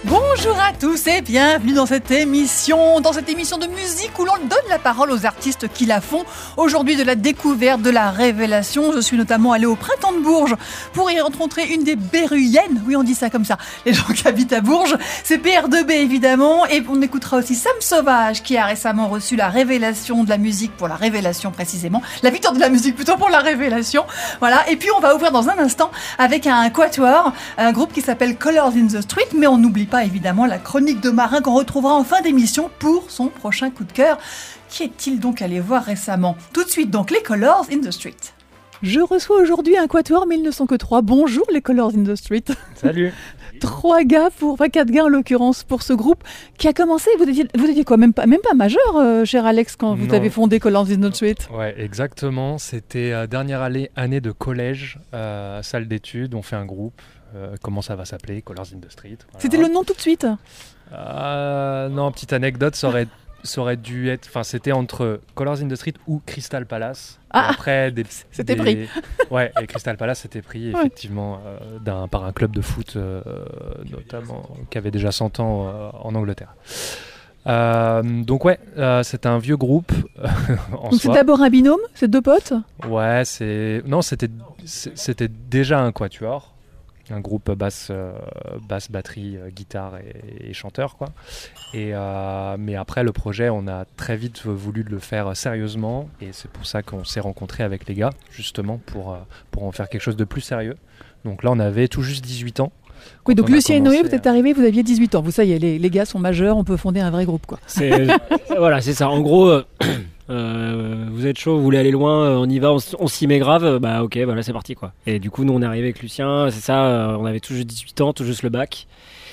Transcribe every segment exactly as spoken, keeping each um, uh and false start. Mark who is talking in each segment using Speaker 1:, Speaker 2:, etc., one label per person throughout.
Speaker 1: Bonjour à tous et bienvenue dans cette émission, dans cette émission de musique où l'on donne la parole aux artistes qui la font. Aujourd'hui, de la découverte, de la révélation. Je suis notamment allée au Printemps de Bourges pour y rencontrer une des berruyennes. Oui, on dit ça comme ça, les gens qui habitent à Bourges. C'est P R deux B évidemment. Et on écoutera aussi Sam Sauvage qui a récemment reçu la révélation de la musique pour la révélation précisément. La victoire de la musique plutôt pour la révélation. Voilà. Et puis on va ouvrir dans un instant avec un quatuor, un groupe qui s'appelle Colors in the Street. Mais on n'oublie pas évidemment la chronique de Marin qu'on retrouvera en fin d'émission pour son prochain coup de cœur. Qui est-il donc allé voir récemment ? Tout de suite donc les Colors in the Street. Je reçois aujourd'hui un quatuor, mais ils ne sont que trois. Bonjour les Colors in the Street.
Speaker 2: Salut.
Speaker 1: Trois gars, pour, enfin quatre gars en l'occurrence pour ce groupe qui a commencé, vous étiez, vous étiez quoi, même pas, même pas majeur, euh, cher Alex, quand vous
Speaker 2: non.
Speaker 1: avez fondé Colors in the Street ?
Speaker 2: Ouais, exactement. C'était euh, dernière année, année de collège, euh, salle d'études. On fait un groupe. Euh, comment ça va s'appeler ? Colors in the Street. Voilà.
Speaker 1: C'était le nom tout de suite ?
Speaker 2: euh, Non, petite anecdote, ça aurait, ça aurait dû être. Enfin, c'était entre Colors in the Street ou Crystal Palace.
Speaker 1: Ah,
Speaker 2: après, des,
Speaker 1: c'était
Speaker 2: des...
Speaker 1: pris.
Speaker 2: Ouais, et Crystal Palace c'était pris effectivement euh, d'un, par un club de foot, euh, notamment, qui avait déjà cent ans euh, en Angleterre. Euh, donc ouais, euh, c'était un vieux groupe. en
Speaker 1: donc
Speaker 2: soi.
Speaker 1: c'est d'abord un binôme, c'est deux potes ?
Speaker 2: Ouais, c'est non, c'était c'était déjà un quatuor, un groupe basse, euh, basse, batterie, euh, guitare et, et chanteur quoi. Et euh, mais après le projet, on a très vite voulu le faire sérieusement et c'est pour ça qu'on s'est rencontrés avec les gars justement pour euh, pour en faire quelque chose de plus sérieux. Donc là, on avait tout juste dix-huit ans.
Speaker 1: Oui, donc Lucien et Noé, vous êtes
Speaker 2: à...
Speaker 1: arrivés, vous aviez dix-huit ans. Vous, ça y est, les, les gars sont majeurs, on peut fonder un vrai groupe, quoi.
Speaker 3: C'est, voilà, c'est ça. En gros, euh, euh, vous êtes chaud, vous voulez aller loin, on y va, on, on s'y met grave, bah ok, voilà, c'est parti, quoi. Et du coup, nous, on est arrivé avec Lucien, c'est ça, euh, on avait tout juste dix-huit ans, tout juste le bac.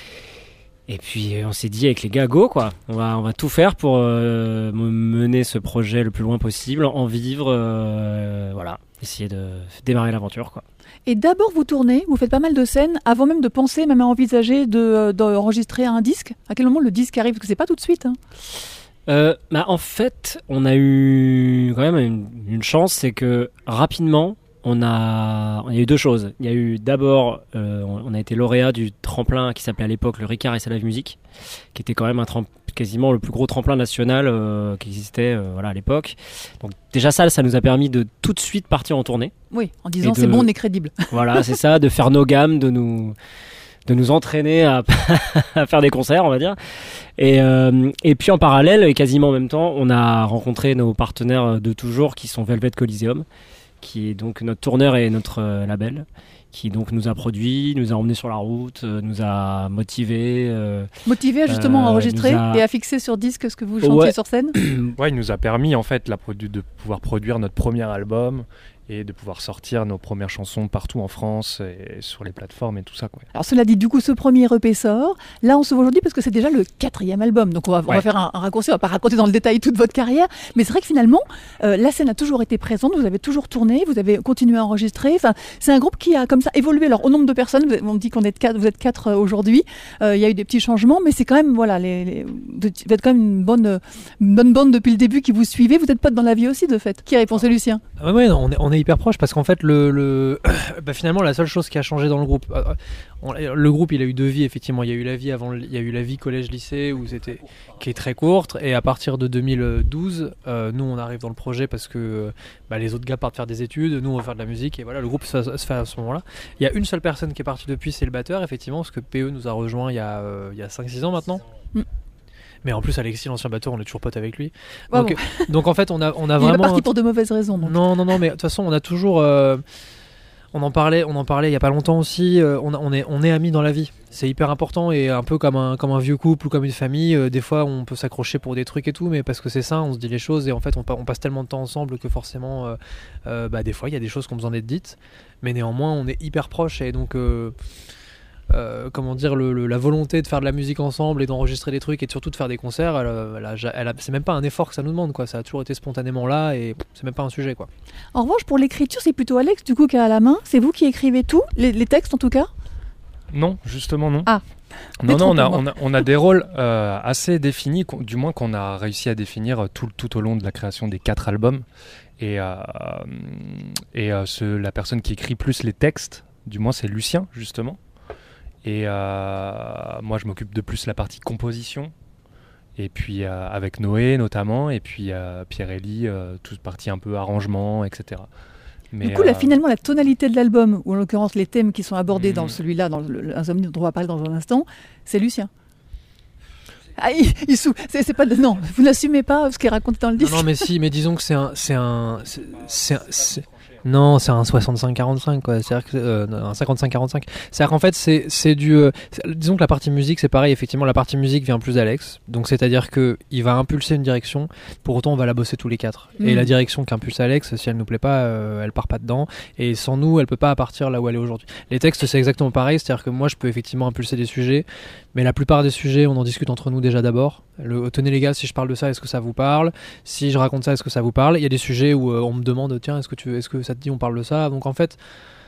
Speaker 3: Et puis, on s'est dit avec les gars, go, quoi. On va, on va tout faire pour euh, mener ce projet le plus loin possible, en vivre, euh, voilà, essayer de démarrer l'aventure, quoi.
Speaker 1: Et d'abord, vous tournez, vous faites pas mal de scènes, avant même de penser, même à envisager de, d'enregistrer un disque. À quel moment le disque arrive ? Parce que c'est pas tout de suite. Hein.
Speaker 3: Euh, bah, en fait, on a eu quand même une, une chance, c'est que rapidement, on a, il y a eu deux choses. Il y a eu d'abord, euh, on, on a été lauréat du tremplin qui s'appelait à l'époque le Ricard et sa live musique, qui était quand même un tremplin, quasiment le plus gros tremplin national euh, qui existait euh, voilà, à l'époque. Donc déjà ça, ça nous a permis de tout de suite partir en tournée.
Speaker 1: Oui, en disant
Speaker 3: de,
Speaker 1: c'est bon, on est crédible.
Speaker 3: Voilà, c'est ça, de faire nos gammes, de nous, de nous entraîner à, à faire des concerts, on va dire. Et, euh, et puis en parallèle, et quasiment en même temps, on a rencontré nos partenaires de toujours qui sont Velvet Coliseum, qui est donc notre tourneur et notre euh, label, qui donc nous a produit, nous a emmenés sur la route, euh, nous a motivés. Euh,
Speaker 1: Motivés à justement
Speaker 3: euh,
Speaker 1: enregistrer
Speaker 3: a...
Speaker 1: et à fixer sur disque ce que vous chantiez
Speaker 3: ouais.
Speaker 1: sur scène.
Speaker 2: Ouais, il nous a permis en fait la produ- de pouvoir produire notre premier album et de pouvoir sortir nos premières chansons partout en France et sur les plateformes et tout ça, quoi.
Speaker 1: Alors cela dit, du coup, ce premier E P sort. Là, on se voit aujourd'hui parce que c'est déjà le quatrième album. Donc on va, ouais. on va faire un, un raccourci, on va pas raconter dans le détail toute votre carrière. Mais c'est vrai que finalement, euh, la scène a toujours été présente, vous avez toujours tourné, vous avez continué à enregistrer. Enfin, c'est un groupe qui a comme ça évolué. Alors au nombre de personnes, on dit qu'on est quatre, vous êtes quatre euh, aujourd'hui. Euh, il y a eu des petits changements, mais c'est quand même, voilà, les, les, vous êtes quand même une bonne, une bonne bande depuis le début qui vous suivez. Vous êtes potes dans la vie aussi, de fait. Qui répond ? C'est Lucien.
Speaker 4: Ah ouais, non, on est, on est hyper proche parce qu'en fait le, le bah finalement la seule chose qui a changé dans le groupe, on, le groupe il a eu deux vies effectivement. Il y a eu la vie avant, il y a eu la vie collège lycée où c'était qui est très courte et à partir de deux mille douze, euh, nous on arrive dans le projet parce que bah, les autres gars partent faire des études, nous on va faire de la musique et voilà le groupe ça, ça se fait à ce moment-là. Il y a une seule personne qui est partie depuis, c'est le batteur effectivement parce que P E nous a rejoint il y a euh, il y a cinq six ans maintenant. Mm. Mais en plus, Alexis, l'ancien batteur, on est toujours potes avec lui. Donc,
Speaker 1: wow.
Speaker 4: donc en fait, on a, on a
Speaker 1: il
Speaker 4: vraiment.
Speaker 1: Il est parti pour de mauvaises raisons. Donc.
Speaker 4: Non, non, non, mais de toute façon, on a toujours. Euh... On en parlait, on en parlait il y a pas longtemps aussi. Euh, on, a, on est, on est amis dans la vie. C'est hyper important et un peu comme un, comme un vieux couple ou comme une famille. Euh, des fois, on peut s'accrocher pour des trucs et tout, mais parce que c'est ça, on se dit les choses et en fait, on, on passe tellement de temps ensemble que forcément, euh, euh, bah, des fois, il y a des choses qui ont besoin d'être dites. Mais néanmoins, on est hyper proches et donc. Euh, Euh, comment dire, le, le, la volonté de faire de la musique ensemble et d'enregistrer des trucs et surtout de faire des concerts, elle, elle a, elle a, c'est même pas un effort que ça nous demande, quoi. Ça a toujours été spontanément là et c'est même pas un sujet, quoi.
Speaker 1: En revanche, pour l'écriture, c'est plutôt Alex du coup qui a à la main. C'est vous qui écrivez tout, les, les textes en tout cas ?
Speaker 2: Non, justement non.
Speaker 1: Ah.
Speaker 2: Non, non, on a, on, a, on a des rôles euh, assez définis, du moins qu'on a réussi à définir tout, tout au long de la création des quatre albums. Et, euh, et euh, ce, la personne qui écrit plus les textes, du moins c'est Lucien justement. Et euh, moi, je m'occupe de plus la partie composition. Et puis euh, avec Noé notamment, et puis euh, Pierre-Élie, euh, toute partie un peu arrangement, et cetera. Mais,
Speaker 1: du coup, là,
Speaker 2: euh,
Speaker 1: finalement, la tonalité de l'album, ou en l'occurrence les thèmes qui sont abordés
Speaker 2: mmh.
Speaker 1: dans celui-là, dans l'Insomnie dont on va parler dans un instant, c'est Lucien. Ah, il, il sou... c'est, c'est pas de... Non, vous n'assumez pas ce qui est raconté dans le disque.
Speaker 4: Non, non, mais si, mais disons que c'est un... C'est un c'est, c'est, c'est... Non, c'est un soixante-cinq quarante-cinq, quoi. C'est-à-dire que, euh, un cinquante-cinq quarante-cinq. C'est-à-dire qu'en fait, c'est, c'est du... Euh, c'est, disons que la partie musique, c'est pareil. Effectivement, la partie musique vient plus d'Alex. Donc, c'est-à-dire qu'il va impulser une direction. Pour autant, on va la bosser tous les quatre. Mmh. Et la direction qu'impulse Alex, si elle nous plaît pas, euh, elle part pas dedans. Et sans nous, elle peut pas partir là où elle est aujourd'hui. Les textes, c'est exactement pareil. C'est-à-dire que moi, je peux effectivement impulser des sujets. Mais la plupart des sujets, on en discute entre nous déjà d'abord. Le, tenez les gars, si je parle de ça, est-ce que ça vous parle? Si je raconte ça, est-ce que ça vous parle? Il y a des sujets où euh, on me demande, tiens, est-ce que, tu, est-ce que ça te dit on parle de ça? Donc en fait,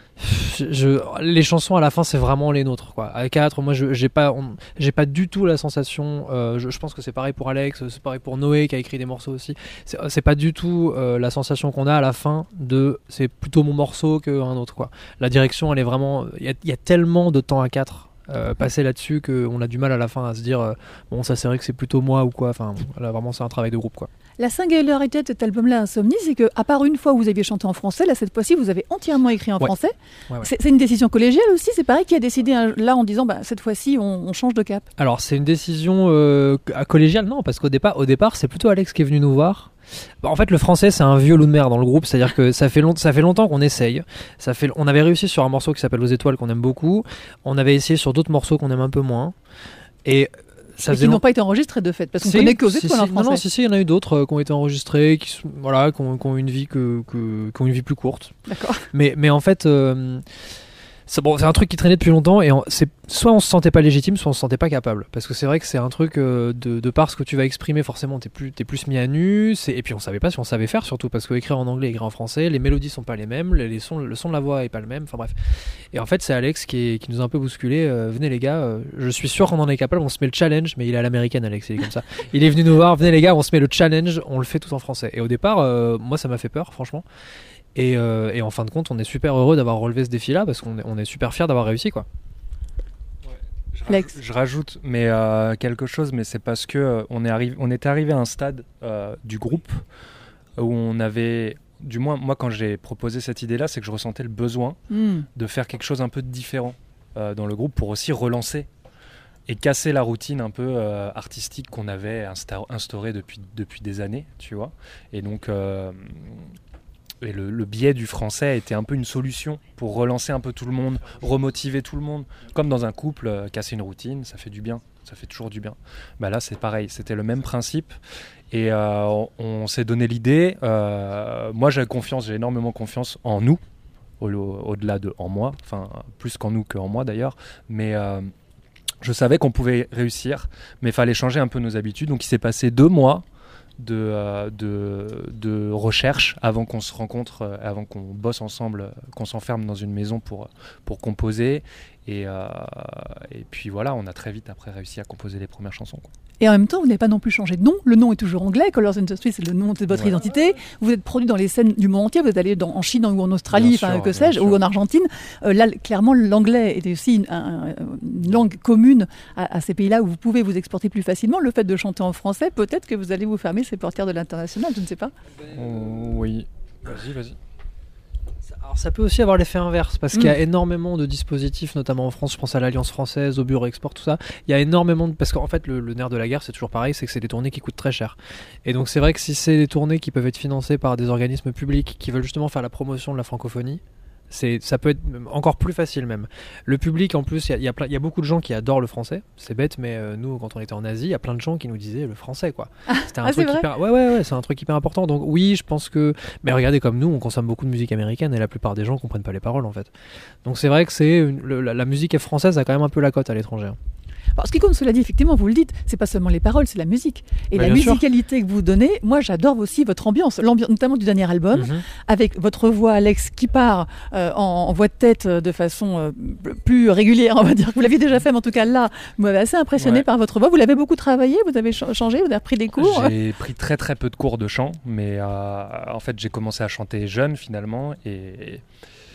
Speaker 4: je, je, les chansons à la fin, c'est vraiment les nôtres, quoi. À quatre, moi, je, j'ai pas, on, j'ai pas du tout la sensation. Euh, je, je pense que c'est pareil pour Alex, c'est pareil pour Noé qui a écrit des morceaux aussi. C'est, c'est pas du tout euh, la sensation qu'on a à la fin de. C'est plutôt mon morceau qu'un autre, quoi. La direction, elle est vraiment. Il y a, y a tellement de temps à quatre. Euh, passer là-dessus qu'on a du mal à la fin à se dire euh, bon ça c'est vrai que c'est plutôt moi ou quoi, enfin là vraiment c'est un travail de groupe, quoi.
Speaker 1: La singularité de cet album-là, Insomnie, c'est que à part une fois où vous aviez chanté en français, là cette fois-ci vous avez entièrement écrit en
Speaker 4: ouais.
Speaker 1: français.
Speaker 4: Ouais, ouais.
Speaker 1: C'est, c'est une décision collégiale aussi, c'est pareil qui a décidé hein, là en disant bah, cette fois-ci on, on change de cap.
Speaker 4: Alors c'est une décision euh, collégiale, non, parce qu'au départ, au départ c'est plutôt Alex qui est venu nous voir. Bah, en fait, le français, c'est un vieux loup de mer dans le groupe, c'est-à-dire que ça fait, long, ça fait longtemps qu'on essaye. Ça fait, on avait réussi sur un morceau qui s'appelle Aux Étoiles, qu'on aime beaucoup. On avait essayé sur d'autres morceaux qu'on aime un peu moins. Et ça
Speaker 1: et qui long... n'ont pas été enregistrés de fait, parce qu'on
Speaker 4: si,
Speaker 1: connaît qu'Aux
Speaker 4: si,
Speaker 1: Étoiles
Speaker 4: si,
Speaker 1: en français.
Speaker 4: Non, non, si, si, il y en a eu d'autres euh, qui ont été enregistrés, qui, sont, voilà, qui, ont, qui ont une vie que, que, qui ont une vie plus courte.
Speaker 1: D'accord.
Speaker 4: Mais, mais en fait... Euh, C'est, bon, c'est un truc qui traînait depuis longtemps et on, c'est, soit on se sentait pas légitime, soit on se sentait pas capable. Parce que c'est vrai que c'est un truc euh, de, de par ce que tu vas exprimer, forcément t'es plus, t'es plus mis à nu. C'est, et puis on savait pas si on savait faire surtout parce que écrire en anglais, écrire en français, les mélodies sont pas les mêmes, les, les sons, le son de la voix est pas le même. Enfin bref. Et en fait c'est Alex qui, est, qui nous a un peu bousculé. Euh, venez les gars, euh, je suis sûr qu'on en est capable. On se met le challenge, mais il est à l'américaine Alex, il est comme ça. Il est venu nous voir. Venez les gars, on se met le challenge, on le fait tout en français. Et au départ, euh, moi ça m'a fait peur, franchement. Et, euh, et en fin de compte, on est super heureux d'avoir relevé ce défi-là parce qu'on est, on est super fiers d'avoir réussi, quoi.
Speaker 2: Ouais, je, rajoute, je rajoute mais, euh, quelque chose, mais c'est parce que euh, on, est arrivé, on était arrivé à un stade euh, du groupe où on avait, du moins moi quand j'ai proposé cette idée-là, c'est que je ressentais le besoin mm. de faire quelque chose un peu différent euh, dans le groupe pour aussi relancer et casser la routine un peu euh, artistique qu'on avait insta- instaurée depuis, depuis des années, tu vois. Et donc... Euh, Et le, le biais du français était un peu une solution pour relancer un peu tout le monde, remotiver tout le monde. Comme dans un couple, euh, casser une routine, ça fait du bien, ça fait toujours du bien. Bah là, c'est pareil, c'était le même principe. Et euh, on, on s'est donné l'idée. Euh, moi, j'ai confiance, j'ai énormément confiance en nous, au, au-delà de en moi, enfin plus qu'en nous qu'en moi d'ailleurs. Mais euh, je savais qu'on pouvait réussir, mais il fallait changer un peu nos habitudes. Donc il s'est passé deux mois. De, euh, de, de recherche avant qu'on se rencontre, euh, avant qu'on bosse ensemble, euh, qu'on s'enferme dans une maison pour, pour composer. Et, euh, et puis voilà, on a très vite après réussi à composer les premières chansons, quoi.
Speaker 1: Et en même temps, vous n'avez pas non plus changé de nom. Le nom est toujours anglais. Colors Industries, c'est le nom de votre ouais. identité. Vous êtes produit dans les scènes du monde entier. Vous êtes allé dans, en Chine ou en Australie, enfin que sais-je, ou en Argentine. Euh, là, clairement, l'anglais est aussi une, un, une langue commune à, à ces pays-là où vous pouvez vous exporter plus facilement. Le fait de chanter en français, peut-être que vous allez vous fermer ces portières de l'international. Je ne sais pas.
Speaker 2: Oh, oui. Vas-y, vas-y.
Speaker 4: Alors ça peut aussi avoir l'effet inverse parce mmh. qu'il y a énormément de dispositifs, notamment en France, je pense à l'Alliance française, au Bureau Export, tout ça. Il y a énormément de... Parce qu'en fait, le, le nerf de la guerre, c'est toujours pareil, c'est que c'est des tournées qui coûtent très cher. Et donc c'est vrai que si c'est des tournées qui peuvent être financées par des organismes publics qui veulent justement faire la promotion de la francophonie, c'est, ça peut être encore plus facile même. Le public, en plus, il y, y, y a beaucoup de gens qui adorent le français. C'est bête, mais euh, nous, quand on était en Asie, il y a plein de gens qui nous disaient le français, quoi. C'était un
Speaker 1: ah,
Speaker 4: truc hyper... Ouais, ouais, ouais, c'est un truc hyper important. Donc oui, je pense que... Mais regardez, comme nous, on consomme beaucoup de musique américaine et la plupart des gens comprennent pas les paroles, en fait. Donc c'est vrai que c'est une... le, la, la musique française a quand même un peu la cote à l'étranger.
Speaker 1: Alors, ce qui compte, cela dit, effectivement, vous le dites, c'est pas seulement les paroles, c'est la musique. Et
Speaker 4: bah,
Speaker 1: la musicalité sûr. Que vous donnez, moi j'adore aussi votre ambiance, l'ambiance notamment du dernier album, mm-hmm. avec votre voix, Alex, qui part euh, en, en voix de tête de façon euh, plus régulière, on va dire. Vous l'aviez déjà fait, mais en tout cas là, vous m'avez assez impressionné ouais. par votre voix. Vous l'avez beaucoup travaillé, vous avez ch- changé, vous avez pris des cours.
Speaker 2: J'ai pris très très peu de cours de chant, mais euh, en fait j'ai commencé à chanter jeune finalement et...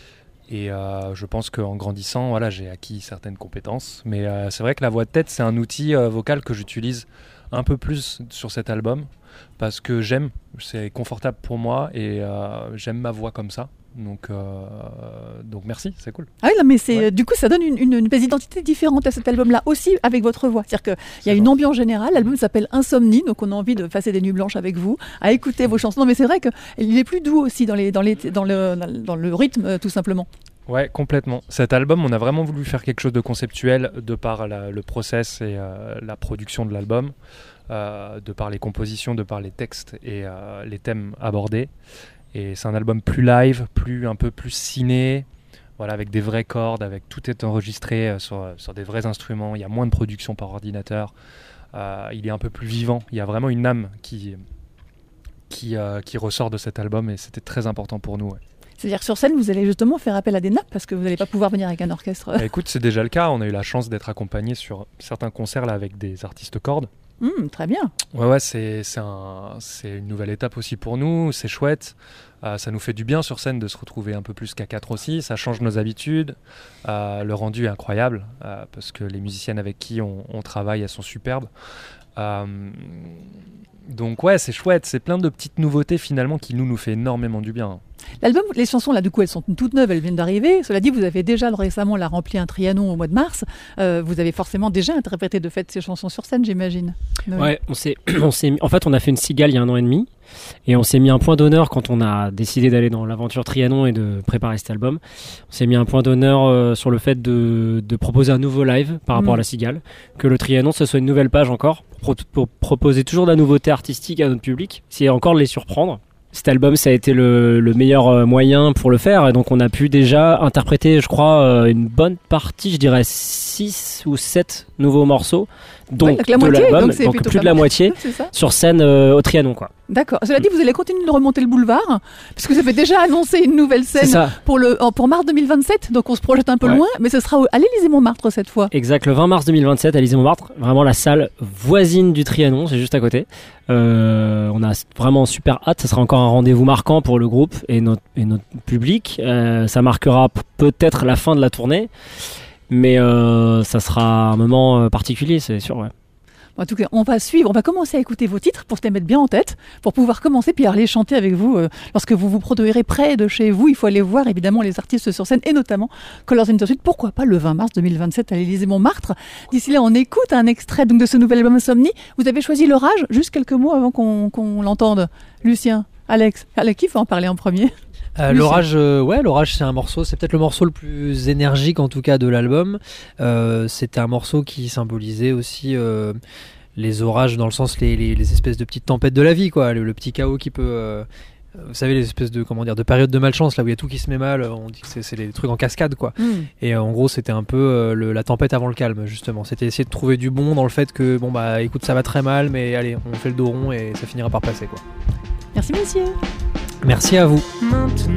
Speaker 2: Et euh, je pense qu'en grandissant, voilà, j'ai acquis certaines compétences. Mais euh, c'est vrai que la voix de tête, c'est un outil euh, vocal que j'utilise un peu plus sur cet album parce que j'aime, c'est confortable pour moi et euh, j'aime ma voix comme ça. Donc, euh, donc merci, c'est cool.
Speaker 1: Ah oui, non, mais c'est,
Speaker 2: Ouais.
Speaker 1: du coup, ça donne une, une, une identité différente à cet album-là aussi avec votre voix. C'est-à-dire qu'il y a une ambiance générale. L'album s'appelle Insomnie, donc on a envie de passer des nuits blanches avec vous, à écouter vos chansons. Non, mais c'est vrai qu'il est plus doux aussi dans, les, dans, les, dans, le, dans le rythme, euh, tout simplement.
Speaker 2: Ouais, complètement. Cet album, on a vraiment voulu faire quelque chose de conceptuel de par la, le process et euh, la production de l'album, euh, de par les compositions, de par les textes et euh, les thèmes abordés. Et c'est un album plus live, plus un peu plus ciné, voilà, avec des vraies cordes, avec tout est enregistré euh, sur, sur des vrais instruments. Il y a moins de production par ordinateur. Euh, il est un peu plus vivant. Il y a vraiment une âme qui qui, euh, qui ressort de cet album et c'était très important pour nous. Ouais.
Speaker 1: C'est-à-dire que sur scène, vous allez justement faire appel à des nappes parce que vous n'allez pas pouvoir venir avec un orchestre.
Speaker 2: Bah, écoute, c'est déjà le cas. On a eu la chance d'être accompagné sur certains concerts là avec des artistes cordes.
Speaker 1: Mmh, très bien.
Speaker 2: Ouais, ouais, c'est, c'est, un, c'est une nouvelle étape aussi pour nous, c'est chouette. Euh, ça nous fait du bien sur scène de se retrouver un peu plus qu'à quatre aussi, ça change nos habitudes. Euh, le rendu est incroyable euh, parce que les musiciennes avec qui on, on travaille, elles sont superbes. Euh, donc ouais, c'est chouette, c'est plein de petites nouveautés finalement qui nous, nous fait énormément du bien.
Speaker 1: L'album, les chansons là du coup elles sont toutes neuves, elles viennent d'arriver. Cela dit, vous avez déjà récemment là, rempli un Trianon au mois de mars. Euh, vous avez forcément déjà interprété de fait ces chansons sur scène, j'imagine.
Speaker 3: Noël. Ouais, on s'est, on s'est mis, en fait on a fait une cigale il y a un an et demi et on s'est mis un point d'honneur quand on a décidé d'aller dans l'aventure Trianon et de préparer cet album. On s'est mis un point d'honneur euh, sur le fait de, de proposer un nouveau live par rapport mmh. à la cigale, que le Trianon ce soit une nouvelle page encore pour, pour proposer toujours de la nouveauté artistique à notre public, c'est encore de les surprendre. Cet album, ça a été le, le meilleur moyen pour le faire, et donc on a pu déjà interpréter, je crois, une bonne partie, je dirais six ou sept nouveaux morceaux, donc, ouais, donc de moitié, l'album, donc, donc plus de la moitié, sur scène euh, au Trianon, quoi.
Speaker 1: D'accord. Cela dit, vous allez continuer de remonter le boulevard, parce que vous avez déjà annoncé une nouvelle scène pour, le, pour mars deux mille vingt-sept, donc on se projette un peu ouais. loin, mais ce sera à l'Élysée-Montmartre cette fois.
Speaker 3: Exact, le vingt mars deux mille vingt-sept à l'Élysée-Montmartre, vraiment la salle voisine du Trianon, c'est juste à côté. Euh, on a vraiment super hâte, ça sera encore un rendez-vous marquant pour le groupe et notre, et notre public. Euh, ça marquera p- peut-être la fin de la tournée, mais euh, ça sera un moment particulier, c'est sûr, ouais.
Speaker 1: En tout cas, on va suivre, on va commencer à écouter vos titres pour se les mettre bien en tête, pour pouvoir commencer puis aller chanter avec vous. Euh, lorsque vous vous produirez près de chez vous, il faut aller voir évidemment les artistes sur scène et notamment Colors in the Street. Pourquoi pas le vingt mars deux mille vingt-sept à l'Élysée-Montmartre. D'ici là, on écoute un extrait donc, de ce nouvel album Insomnie. Vous avez choisi l'orage juste quelques mots avant qu'on, qu'on l'entende. Lucien, Alex, Alex, qui va en parler en premier ?
Speaker 4: Euh, l'orage, euh, ouais, l'orage, c'est un morceau, c'est peut-être le morceau le plus énergique en tout cas de l'album. Euh, c'était un morceau qui symbolisait aussi euh, les orages dans le sens les, les, les espèces de petites tempêtes de la vie, quoi, le, le petit chaos qui peut, euh, vous savez, les espèces de comment dire, de périodes de malchance là où il y a tout qui se met mal. On dit que c'est, c'est les trucs en cascade, quoi. Mm. Et euh, en gros, c'était un peu euh, le, la tempête avant le calme, justement. C'était essayer de trouver du bon dans le fait que bon bah, écoute, ça va très mal, mais allez, on fait le dos rond et ça finira par passer, quoi.
Speaker 1: Merci messieurs.
Speaker 4: Merci à vous.
Speaker 5: Maintenant.